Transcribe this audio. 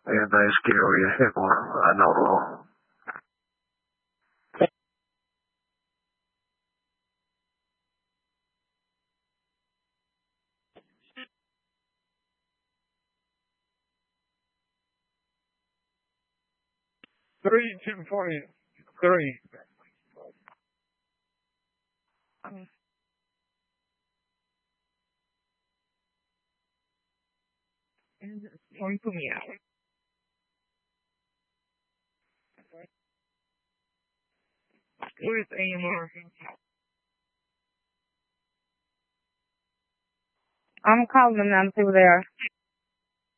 Ayan, scary. I know. 3243. Point to me out. Where's AMR? I'm calling them now to see where they are.